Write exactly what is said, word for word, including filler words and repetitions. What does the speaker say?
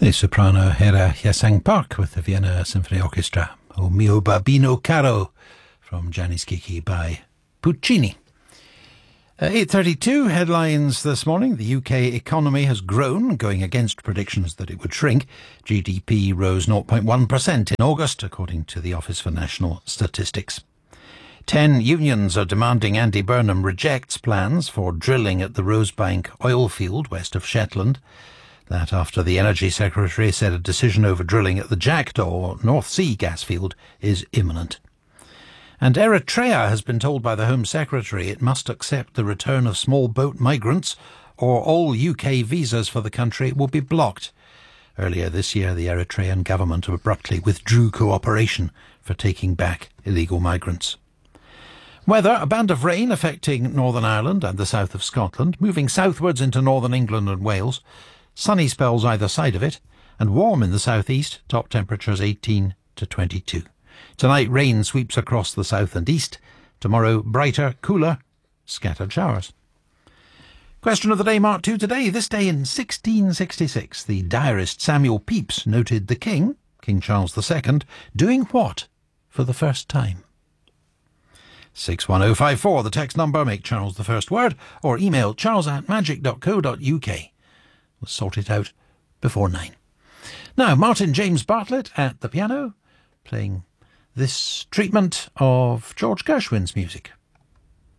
The soprano Hera Hyasangpak with the Vienna Symphony Orchestra, O Mio Babino Caro, from Giannis Kiki by Puccini. Uh, eight thirty-two headlines this morning. The U K economy has grown, going against predictions that it would shrink. G D P rose zero point one percent in August, according to the Office for National Statistics. Ten unions are demanding Andy Burnham rejects plans for drilling at the Rosebank oil field west of Shetland. That after the Energy Secretary said a decision over drilling at the Jackdaw North Sea gas field is imminent. And Eritrea has been told by the Home Secretary it must accept the return of small boat migrants or all U K visas for the country will be blocked. Earlier this year, the Eritrean government abruptly withdrew cooperation for taking back illegal migrants. Weather, a band of rain affecting Northern Ireland and the south of Scotland, moving southwards into northern England and Wales. Sunny spells either side of it, and warm in the southeast, top temperatures eighteen to twenty-two. Tonight rain sweeps across the south and east. Tomorrow brighter, cooler, scattered showers. Question of the day, Mark two today. This day in sixteen sixty-six, the diarist Samuel Pepys noted the King, King Charles the Second, doing what for the first time? six one oh five four, the text number, make Charles the first word, or email charles at magic dot co dot uk. We'll sort it out before nine. Now, Martin James Bartlett at the piano, playing this treatment of George Gershwin's music.